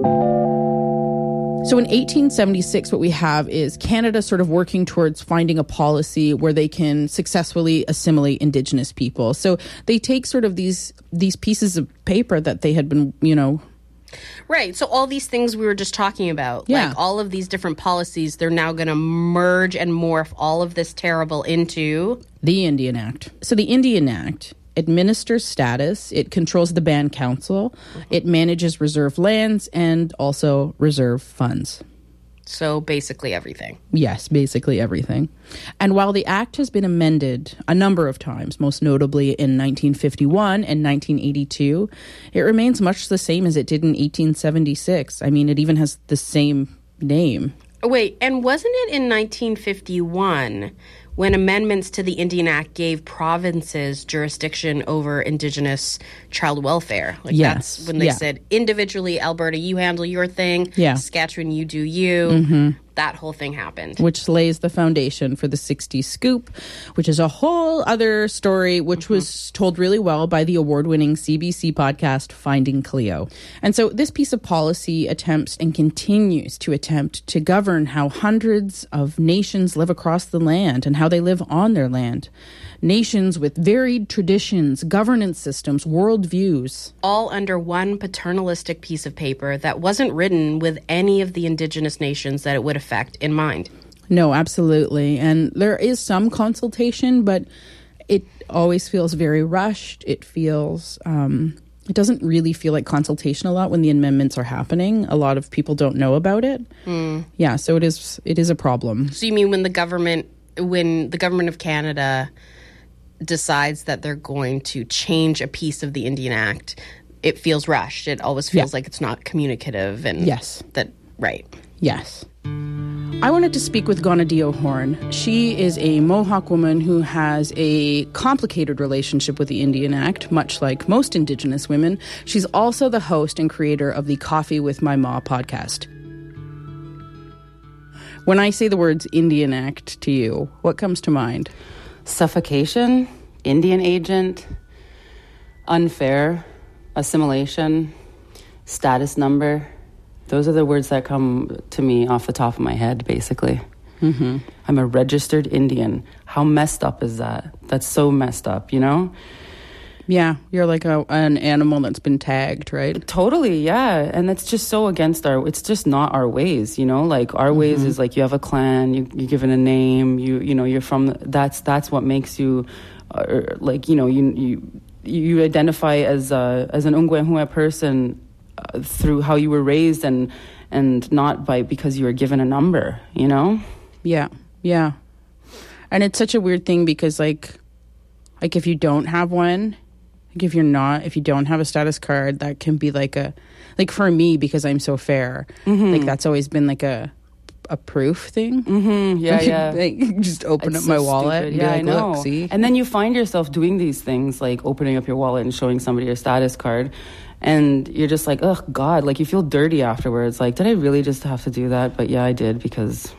So in 1876, what we have is Canada sort of working towards finding a policy where they can successfully assimilate Indigenous people. So they take sort of these pieces of paper that they had been, Right. So all these things we were just talking about, Yeah. like all of these different policies, they're now going to merge and morph all of this terrible into the Indian Act. So the Indian Act administers status, it controls the Band Council, it manages reserve lands and also reserve funds. So basically everything. Yes, basically everything. And while the Act has been amended a number of times, most notably in 1951 and 1982, it remains much the same as it did in 1876. I mean, it even has the same name. Wait, and wasn't it in 1951 when amendments to the Indian Act gave provinces jurisdiction over Indigenous child welfare? Like Yes, that's when they yeah. said individually, Alberta, you handle your thing. Yeah. Saskatchewan, you do you. That whole thing happened. Which lays the foundation for the 60s Scoop, which is a whole other story, which was told really well by the award-winning CBC podcast Finding Cleo. And so this piece of policy attempts and continues to attempt to govern how hundreds of nations live across the land and how they live on their land. Nations with varied traditions, governance systems, worldviews. All under one paternalistic piece of paper that wasn't written with any of the Indigenous nations that it would affect in mind. No, absolutely. And there is some consultation, but it always feels very rushed. It feels, it doesn't really feel like consultation a lot when the amendments are happening. A lot of people don't know about it. Yeah, so it is a problem. So you mean when the government of Canada decides that they're going to change a piece of the Indian Act, it feels rushed. It always feels like it's not communicative. And Yes. Right. Yes. I wanted to speak with Gonadio Horn. She is a Mohawk woman who has a complicated relationship with the Indian Act, much like most Indigenous women. She's also the host and creator of the Coffee with My Ma podcast. When I say the words Indian Act to you, what comes to mind? Suffocation, Indian agent, unfair, assimilation, status number. Those are the words that come to me off the top of my head, basically. I'm a registered Indian. How messed up is that? That's so messed up, Yeah, you're like an animal that's been tagged, right? Totally, yeah. And that's just so against it's just not our ways, Like our ways is like you have a clan, you're given a name, you're from, that's what makes you, you identify as an Ungwehua person through how you were raised and not because you were given a number, Yeah, yeah. And it's such a weird thing because like if you don't have one, if you don't have a status card, that can be like for me, because I'm so fair, like that's always been like a proof thing. Yeah. Like, just open up my wallet and be like, I know. Look, see? And then you find yourself doing these things, like opening up your wallet and showing somebody your status card. And you're just like, oh, God, like you feel dirty afterwards. Like, did I really just have to do that? But yeah, I did because...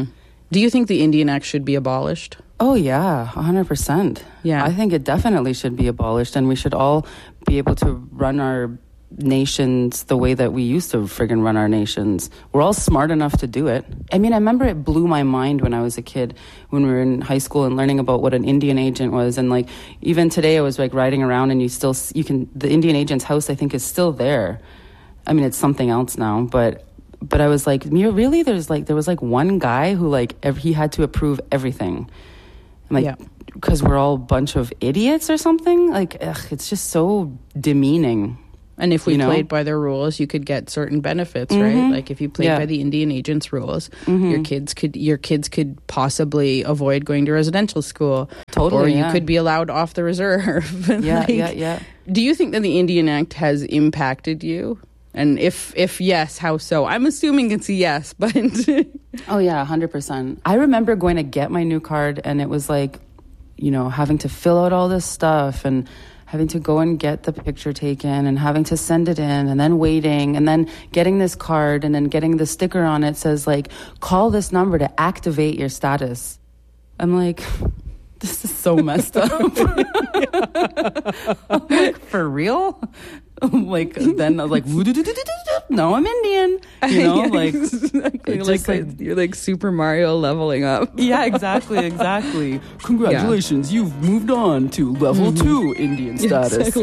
Do you think the Indian Act should be abolished? Oh, yeah, 100%. Yeah. I think it definitely should be abolished, and we should all be able to run our nations the way that we used to friggin' run our nations. We're all smart enough to do it. I mean, I remember it blew my mind when I was a kid, when we were in high school and learning about what an Indian agent was. And like, even today I was like riding around and the Indian agent's house, I think, is still there. I mean, it's something else now, but I was like, really? There was like one guy who he had to approve everything. I'm like, because we're all a bunch of idiots or something? Like, it's just so demeaning. And if we played by their rules, you could get certain benefits, right? Like if you played by the Indian agent's rules, your kids could possibly avoid going to residential school. Totally, or you could be allowed off the reserve. Yeah. Do you think that the Indian Act has impacted you? And if yes, how so? I'm assuming it's a yes, but... Oh, yeah, 100%. I remember going to get my new card, and it was like, having to fill out all this stuff and having to go and get the picture taken and having to send it in and then waiting and then getting this card and then getting the sticker on it says, like, call this number to activate your status. I'm like... This is so messed up. I'm like, for real? Like, then I was like, no, I'm Indian. You know, like, exactly. it's just like You're like Super Mario leveling up. yeah, exactly. Congratulations, you've moved on to level 2 Indian status.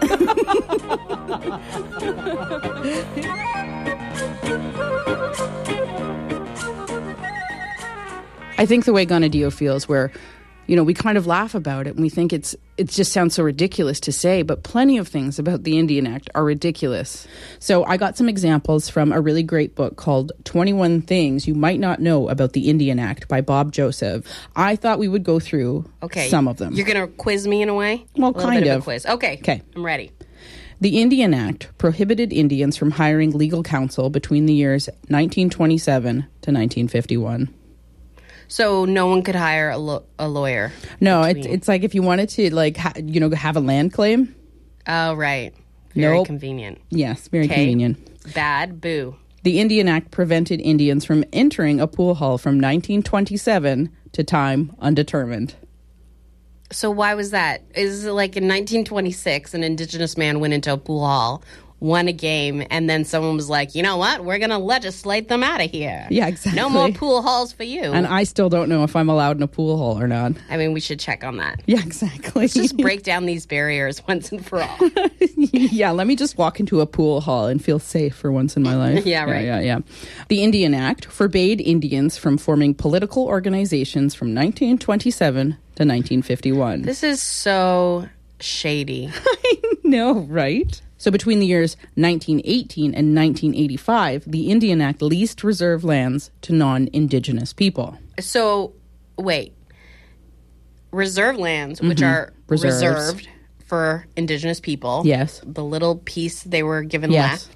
I think the way Ganadio feels, where, you know, we kind of laugh about it and we think it just sounds so ridiculous to say, but plenty of things about the Indian Act are ridiculous. So I got some examples from a really great book called 21 Things You Might Not Know About the Indian Act by Bob Joseph. I thought we would go through some of them. You're going to quiz me in a way? Well, a little kind bit of. a quiz. Okay. I'm ready. The Indian Act prohibited Indians from hiring legal counsel between the years 1927 to 1951. So no one could hire a lawyer? No, it's like if you wanted to, like, have a land claim. Oh, right. Very convenient. Yes, very convenient. Bad. Boo. The Indian Act prevented Indians from entering a pool hall from 1927 to time undetermined. So why was that? Is it like in 1926, an Indigenous man went into a pool hall, won a game, and then someone was like, you know what? We're going to legislate them out of here. Yeah, exactly. No more pool halls for you. And I still don't know if I'm allowed in a pool hall or not. I mean, we should check on that. Yeah, exactly. Let's just break down these barriers once and for all. Yeah, let me just walk into a pool hall and feel safe for once in my life. Yeah, right. Yeah. The Indian Act forbade Indians from forming political organizations from 1927 to 1951. This is so shady. I know, right? So between the years 1918 and 1985, the Indian Act leased reserve lands to non-Indigenous people. So, wait. Reserve lands, which are reserved for Indigenous people. Yes. The little piece they were given left.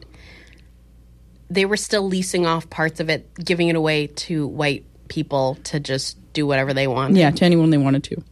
They were still leasing off parts of it, giving it away to white people to just do whatever they wanted. Yeah, to anyone they wanted to.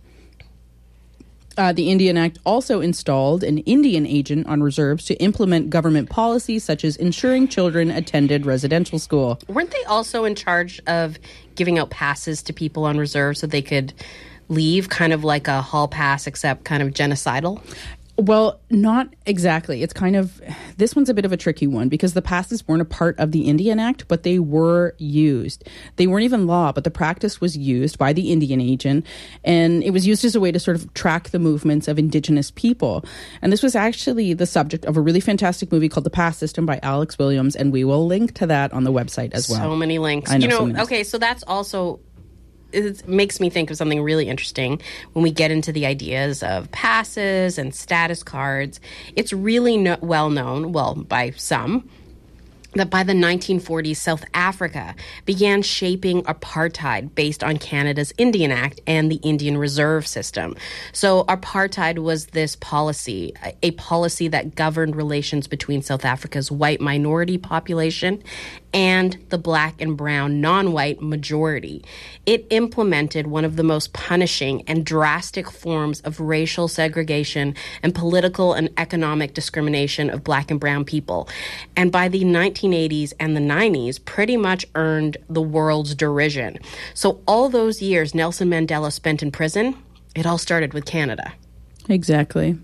The Indian Act also installed an Indian agent on reserves to implement government policies such as ensuring children attended residential school. Weren't they also in charge of giving out passes to people on reserve so they could leave, kind of like a hall pass, except kind of genocidal? Well, not exactly. It's kind of, this one's a bit of a tricky one because the passes weren't a part of the Indian Act, but they were used. They weren't even law, but the practice was used by the Indian agent, and it was used as a way to sort of track the movements of Indigenous people. And this was actually the subject of a really fantastic movie called The Pass System by Alex Williams, and we will link to that on the website as well. So many links. I know, okay, so that's also... It makes me think of something really interesting when we get into the ideas of passes and status cards. It's really well known, by some, that by the 1940s, South Africa began shaping apartheid based on Canada's Indian Act and the Indian Reserve System. So apartheid was this policy, a policy that governed relations between South Africa's white minority population and the black and brown non-white majority. It implemented one of the most punishing and drastic forms of racial segregation and political and economic discrimination of black and brown people. And by the 1980s and the 90s, pretty much earned the world's derision. So all those years Nelson Mandela spent in prison, it all started with Canada. Exactly.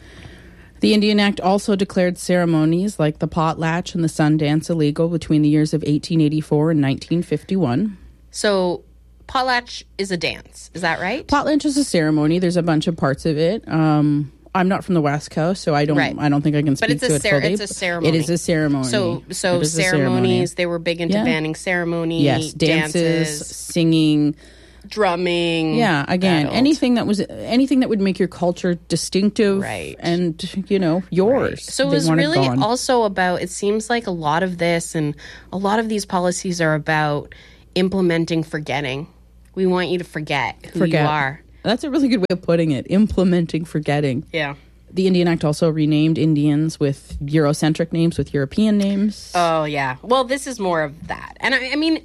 The Indian Act also declared ceremonies like the potlatch and the Sundance illegal between the years of 1884 and 1951. So potlatch is a dance, is that right? Potlatch is a ceremony. There's a bunch of parts of it. I'm not from the West Coast, so I don't think I can speak to it fully. It's a ceremony. It is a ceremony. So ceremonies, they were big into banning ceremony, yes, dances, singing, drumming. Yeah, again, anything that would make your culture distinctive, right, and yours. Right. So it was really also about, it seems like a lot of this and a lot of these policies are about implementing forgetting. We want you to forget who you are. That's a really good way of putting it. Implementing forgetting. Yeah. The Indian Act also renamed Indians with Eurocentric names, with European names. Oh, yeah. Well, this is more of that. And I mean,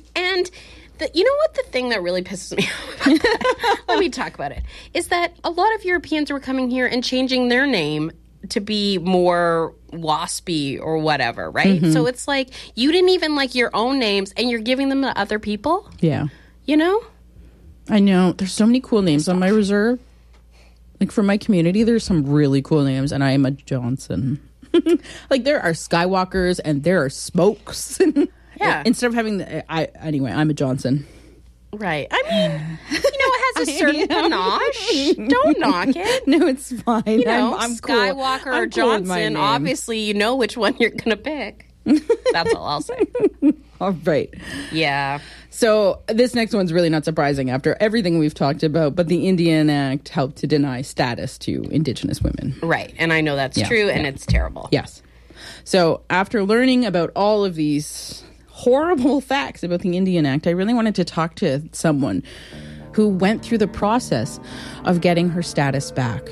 you know what the thing that really pisses me off about that? Let me talk about it. Is that a lot of Europeans were coming here and changing their name to be more waspy or whatever, right? Mm-hmm. So it's like, you didn't even like your own names and you're giving them to other people? Yeah. You know? I know. There's so many cool names on my reserve. Like, for my community, there's some really cool names, and I am a Johnson. Like there are Skywalkers and there are Smokes. Yeah. Instead of having anyway, I'm a Johnson. Right. I mean, it has a certain panache. Don't knock it. No, it's fine. I'm Skywalker cool. or I'm cool with my Johnson. name. Obviously, you know which one you're going to pick. That's all I'll say. All right. Yeah. So this next one's really not surprising after everything we've talked about, but the Indian Act helped to deny status to Indigenous women. Right. And I know that's true, and it's terrible. Yes. So after learning about all of these horrible facts about the Indian Act, I really wanted to talk to someone who went through the process of getting her status back.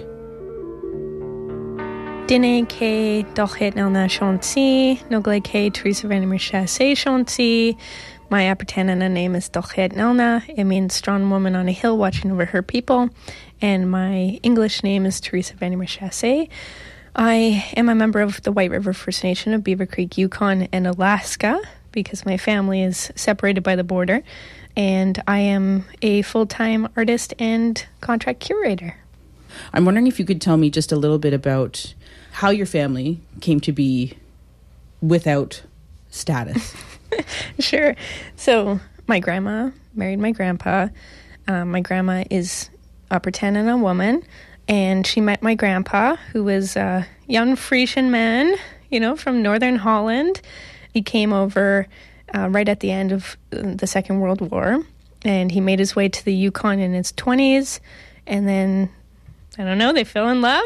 Dine ke dochet nelna shanti, nogle ke Teresa Vandermeer Chassé shanti. My Apatanana name is Dochet Nelna. It means strong woman on a hill watching over her people. And my English name is Teresa Vandermeer Chassé. I am a member of the White River First Nation of Beaver Creek, Yukon, and Alaska, because my family is separated by the border. And I am a full-time artist and contract curator. I'm wondering if you could tell me just a little bit about how your family came to be without status. Sure. So my grandma married my grandpa. My grandma is Upper Tanana woman, and she met my grandpa, who was a young Frisian man, from Northern Holland. He came over right at the end of the Second World War, and he made his way to the Yukon in his 20s, and then, I don't know, they fell in love,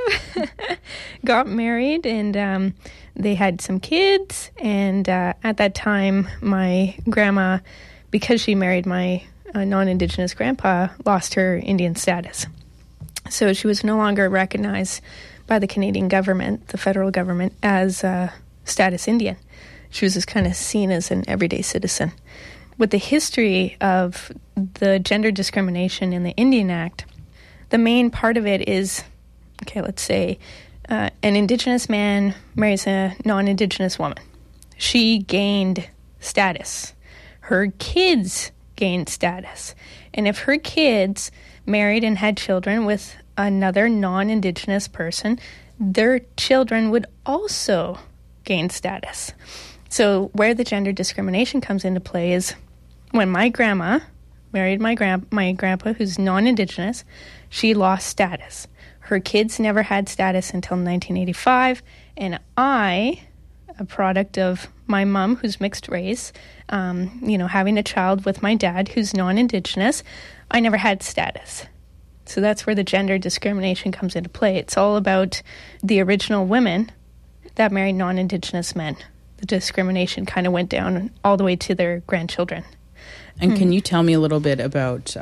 got married, and they had some kids, and at that time, my grandma, because she married my non-Indigenous grandpa, lost her Indian status. So she was no longer recognized by the Canadian government, the federal government, as status Indian. She was just kind of seen as an everyday citizen. With the history of the gender discrimination in the Indian Act, the main part of it is, let's say, an Indigenous man marries a non-Indigenous woman. She gained status. Her kids gained status. And if her kids married and had children with another non-Indigenous person, their children would also gain status. So where the gender discrimination comes into play is when my grandma married my grandpa, who's non-Indigenous, she lost status. Her kids never had status until 1985, and I, a product of my mom, who's mixed race, having a child with my dad, who's non-Indigenous, I never had status. So that's where the gender discrimination comes into play. It's all about the original women that married non-Indigenous men. The discrimination kind of went down all the way to their grandchildren. And can you tell me a little bit about,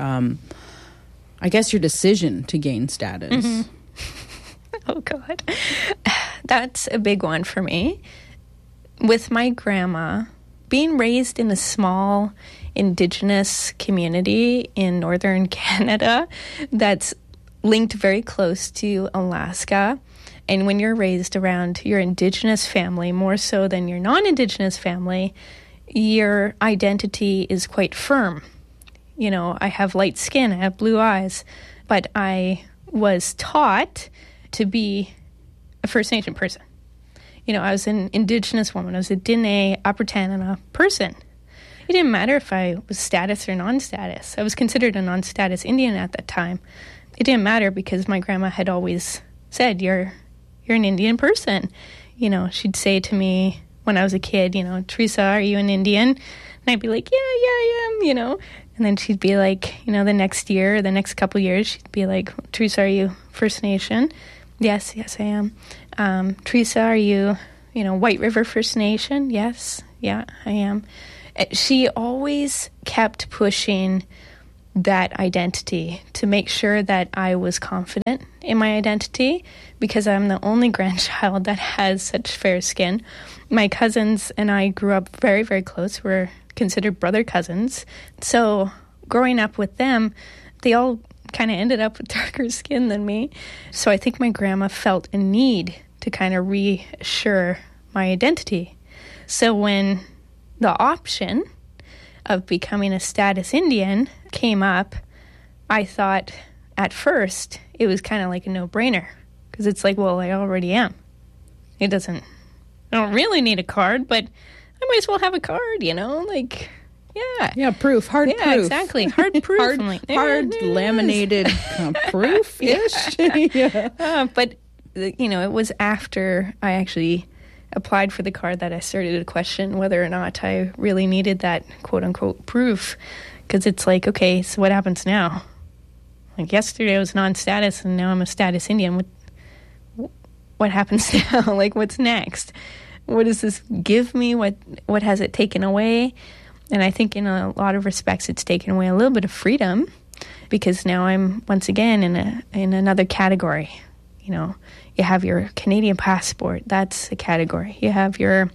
I guess, your decision to gain status? Mm-hmm. Oh, God. That's a big one for me. With my grandma, being raised in a small Indigenous community in northern Canada that's linked very close to Alaska, and when you're raised around your Indigenous family, more so than your non-Indigenous family, your identity is quite firm. I have light skin, I have blue eyes, but I was taught to be a First Nation person. I was an Indigenous woman. I was a Dine, Upper Tanana person. It didn't matter if I was status or non-status. I was considered a non-status Indian at that time. It didn't matter because my grandma had always said, you're an Indian person. She'd say to me when I was a kid, Teresa, are you an Indian? And I'd be like, yeah, I am, And then she'd be like, the next year, the next couple years, she'd be like, Teresa, are you First Nation? Yes, I am. Teresa, are you, White River First Nation? Yes, yeah, I am. She always kept pushing that identity to make sure that I was confident in my identity because I'm the only grandchild that has such fair skin. My cousins and I grew up very, very close. We're considered brother cousins. So growing up with them, they all kind of ended up with darker skin than me. So I think my grandma felt a need to kind of reassure my identity. So when the option of becoming a status Indian came up, I thought at first it was kind of like a no-brainer because it's like, well, I already am. It doesn't I don't really need a card, but I might as well have a card, like, yeah. Yeah, proof. Hard proof. Yeah, exactly. Hard proof. hard I'm like, laminated proof-ish. Yeah. But, it was after I actually applied for the card that I started to question whether or not I really needed that quote-unquote proof. Because it's like, okay, so what happens now? Like, yesterday I was non-status, and now I'm a status Indian. What happens now? Like, what's next? What does this give me? What has it taken away? And I think in a lot of respects it's taken away a little bit of freedom, because now I'm once again in another category. You have your Canadian passport, that's a category. You have your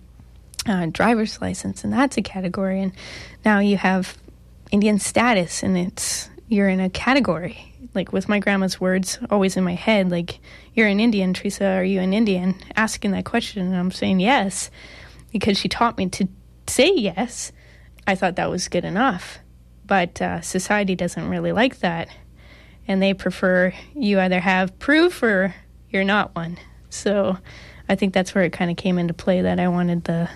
driver's license, and that's a category. And now you have Indian status, and you're in a category. Like, with my grandma's words always in my head, like, you're an Indian, Teresa, are you an Indian? Asking that question, and I'm saying yes, because she taught me to say yes. I thought that was good enough. But society doesn't really like that, and they prefer you either have proof or you're not one. So I think that's where it kind of came into play, that I wanted the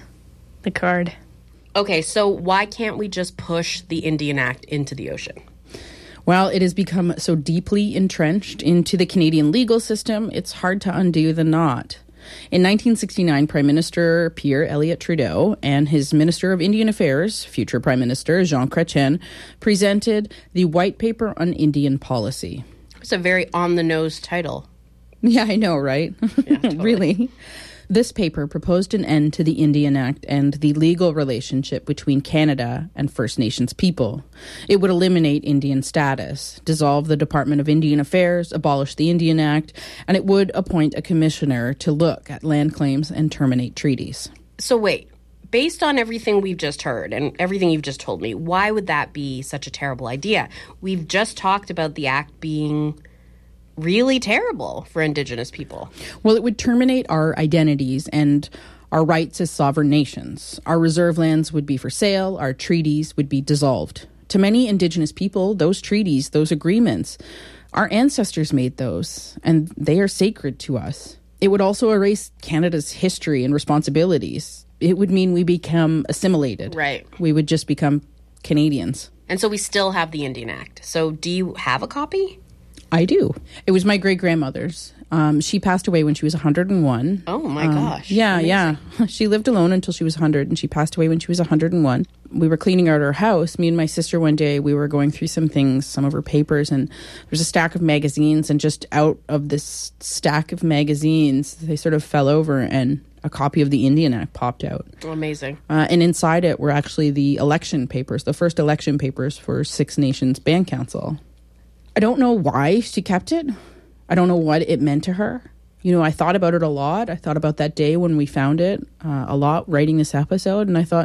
card. Okay, so why can't we just push the Indian Act into the ocean? Well, it has become so deeply entrenched into the Canadian legal system, it's hard to undo the knot. In 1969, Prime Minister Pierre Elliott Trudeau and his Minister of Indian Affairs, future Prime Minister Jean Chrétien, presented the White Paper on Indian Policy. It's a very on-the-nose title. Yeah, I know, right? Yeah, totally. Really? This paper proposed an end to the Indian Act and the legal relationship between Canada and First Nations people. It would eliminate Indian status, dissolve the Department of Indian Affairs, abolish the Indian Act, and it would appoint a commissioner to look at land claims and terminate treaties. So wait, based on everything we've just heard and everything you've just told me, why would that be such a terrible idea? We've just talked about the act being really terrible for Indigenous people. Well, it would terminate our identities and our rights as sovereign nations. Our reserve lands would be for sale. Our treaties would be dissolved. To many Indigenous people, those treaties, those agreements, our ancestors made those, and they are sacred to us. It would also erase Canada's history and responsibilities. It would mean we become assimilated. Right. We would just become Canadians. And so we still have the Indian Act. So do you have a copy? I do. It was my great-grandmother's. She passed away when she was 101. Oh, my gosh. Yeah, Amazing. yeah. She lived alone until she was 100, and she passed away when she was 101. We were cleaning out her house. Me and my sister, one day, we were going through some things, some of her papers, and there's a stack of magazines, and just out of this stack of magazines, they sort of fell over, and a copy of the Indian Act popped out. Oh, amazing. And inside it were actually the election papers, the first election papers for Six Nations Band Council. I don't know why she kept it. I don't know what it meant to her. I thought about it a lot. I thought about that day when we found it a lot, writing this episode. And I thought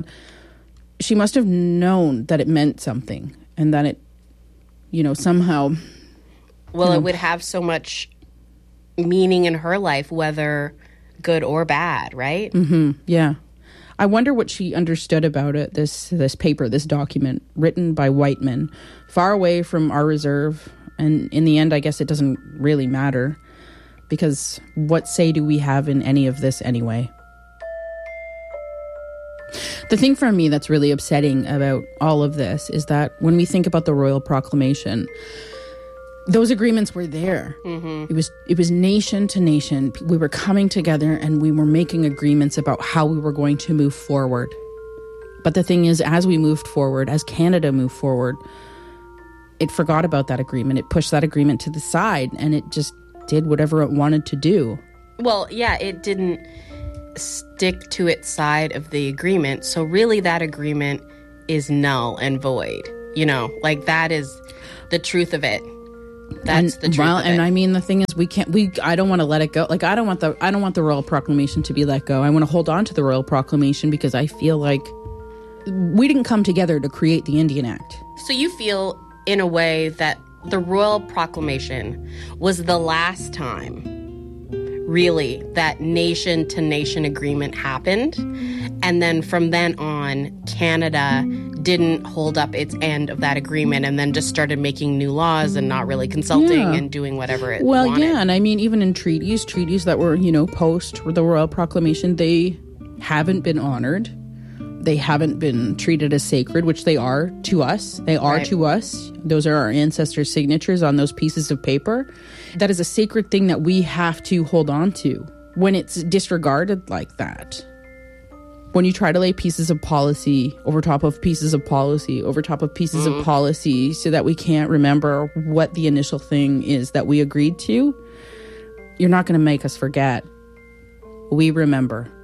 she must have known that it meant something and that it, somehow... Well, it would have so much meaning in her life, whether good or bad, right? Mm-hmm, yeah. I wonder what she understood about it, this paper, this document, written by white men, far away from our reserve. And in the end, I guess it doesn't really matter, because what say do we have in any of this anyway? The thing for me that's really upsetting about all of this is that when we think about the Royal Proclamation, those agreements were there. Mm-hmm. It was nation to nation. We were coming together and we were making agreements about how we were going to move forward. But the thing is, as we moved forward, as Canada moved forward, it forgot about that agreement. It pushed that agreement to the side, and it just did whatever it wanted to do. Well, yeah, it didn't stick to its side of the agreement. So really that agreement is null and void. That is the truth of it. That's the truth of it. And I mean, the thing is, I don't want to let it go. Like, I don't want the Royal Proclamation to be let go. I want to hold on to the Royal Proclamation because I feel like we didn't come together to create the Indian Act. So you feel, in a way, that the Royal Proclamation was the last time, really, that nation-to-nation agreement happened. And then from then on, Canada didn't hold up its end of that agreement and then just started making new laws and not really consulting and doing whatever it wanted. Well, yeah, and I mean, even in treaties that were, post the Royal Proclamation, they haven't been honored. They haven't been treated as sacred, which they are to us. They are to us. Those are our ancestors' signatures on those pieces of paper. That is a sacred thing that we have to hold on to. When it's disregarded like that, when you try to lay pieces of policy over top of pieces of policy over top of pieces of policy so that we can't remember what the initial thing is that we agreed to, you're not going to make us forget. We remember.